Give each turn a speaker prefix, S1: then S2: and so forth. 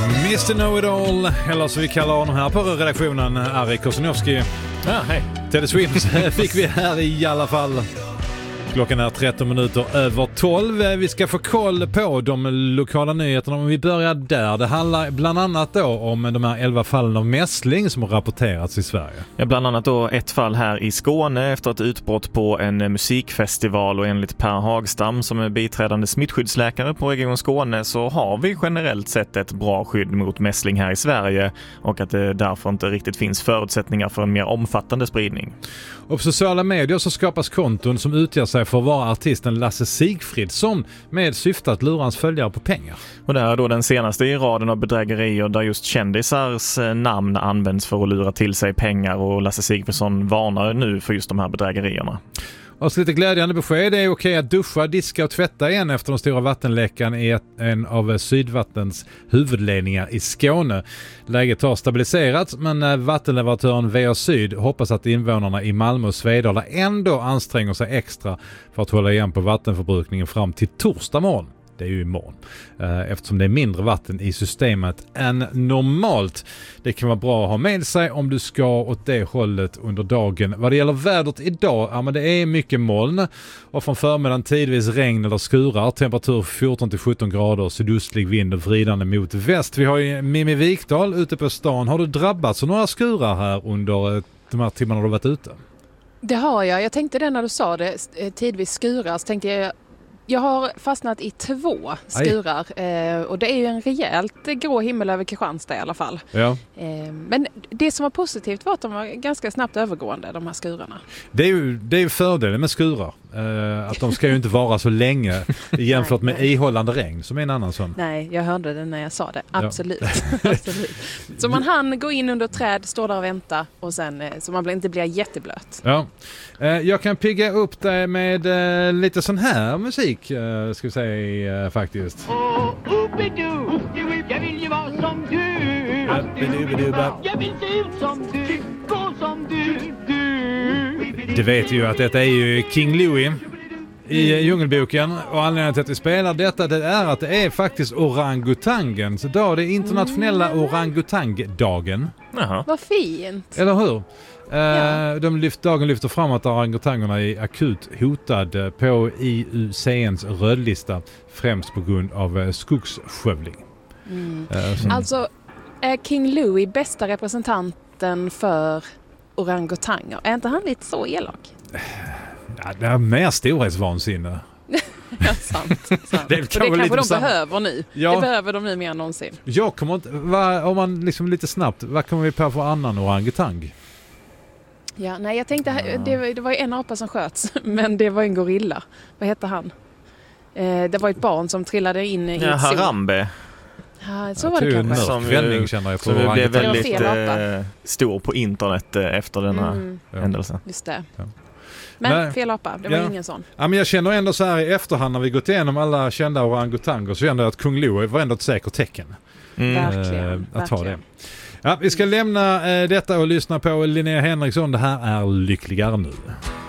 S1: Mr. Know-It-All, eller så vi kallar honom här på redaktionen, Ari Kosinowski.
S2: Ja, hej.
S1: Teddy Swims fick vi här i alla fall. Klockan är 13 minuter över 12. Vi ska få koll på de lokala nyheterna om vi börjar där. Det handlar bland annat då om de här 11 fallen av mässling som har rapporterats i Sverige.
S2: Ja, bland annat då ett fall här i Skåne efter ett utbrott på en musikfestival, och enligt Per Hagstam som är biträdande smittskyddsläkare på Region Skåne så har vi generellt sett ett bra skydd mot mässling här i Sverige, och att det därför inte riktigt finns förutsättningar för en mer omfattande spridning.
S1: Och på sociala medier så skapas konton som utger sig för att vara artisten Lasse Sigfridsson med syfte att lura hans följare på pengar.
S2: Och det är då den senaste i raden av bedrägerier där just kändisars namn används för att lura till sig pengar, och Lasse Sigfridsson varnar nu för just de här bedrägerierna.
S1: Och så lite glädjande besked. Det är okej att duscha, diska och tvätta igen efter den stora vattenläckan i en av Sydvattens huvudledningar i Skåne. Läget har stabiliserats, men vattenleverantören VA Syd hoppas att invånarna i Malmö och Svedala ändå anstränger sig extra för att hålla igen på vattenförbrukningen fram till torsdag morgon. Det är ju imorgon. Eftersom det är mindre vatten i systemet än normalt. Det kan vara bra att ha med sig om du ska åt det hållet under dagen. Vad det gäller vädret idag, ja, men det är mycket moln. Och från förmiddagen tidvis regn eller skurar. Temperatur 14-17 grader, sydostlig vind och vridande mot väst. Vi har ju Mimmi Wikdahl ute på stan. Har du drabbats av några skurar här under de här timmarna du har varit ute?
S3: Det har jag. Jag tänkte det när du sa det, tidvis skurar, så tänkte jag har fastnat i 2 skurar och det är ju en rejält grå himmel över Kristianstad i alla fall.
S1: Ja.
S3: Men det som var positivt var att de var ganska snabbt övergående, de här skurarna.
S1: Det är ju fördelen med skurar. Att de ska ju inte vara så länge jämfört med ihållande regn som är en annan sån.
S3: Nej, jag hörde det när jag sa det. Absolut. Ja. Absolut. Så man hann gå in under träd, stå där och vänta och sen så man inte blir jätteblöt.
S1: Ja. Jag kan pigga upp dig med lite sån här musik ska vi säga faktiskt.
S4: Jag vill ju vara som du. Jag vill se ut som du. Gå som du.
S1: Det vet ju att detta är ju King Louie i Djungelboken, och anledningen till att vi spelar detta det är att det är faktiskt orangutangens dag. Det är internationella orangutangdagen.
S2: Jaha.
S3: Vad fint.
S1: Eller hur? Dagen lyfter fram att orangutangerna är akut hotade på IUCN:s rödlista, främst på grund av skogsskövling.
S3: Alltså, är King Louie bästa representanten för orangutanger? Är inte han lite så elak?
S1: Ja, det är mer storhetsvansinne.
S3: Ja, sant.
S1: Det
S3: kanske de behöver nu.
S1: Ja.
S3: Det behöver de nu mer än någonsin.
S1: Jag kommer inte, om man liksom lite snabbt, vad kommer vi på för annan orangutang?
S3: Ja, nej, jag tänkte, det var ju en apa som sköts, men det var en gorilla. Vad heter han? Det var ett barn som trillade in i ett zoo.
S2: Harambe.
S3: Ja, så var det kanske.
S2: Som blev väldigt stor på internet efter den här händelsen.
S3: Just det. Ja. Men fel apa, det var ingen sån.
S1: Ja, men jag känner ändå så här i efterhand när vi gått igenom alla kända orangutanger, så kände jag att Kung Louie var ändå ett säkert tecken.
S3: Verkligen.
S1: Att ta det. Ja, vi ska lämna detta och lyssna på Linnea Henriksson. Det här är Lyckligare nu.